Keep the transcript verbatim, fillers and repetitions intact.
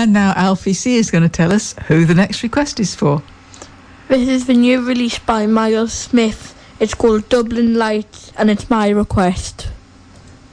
And now Alfie C is going to tell us who the next request is for. This is the new release by Miles Smith. It's called Dublin Lights, and it's my request.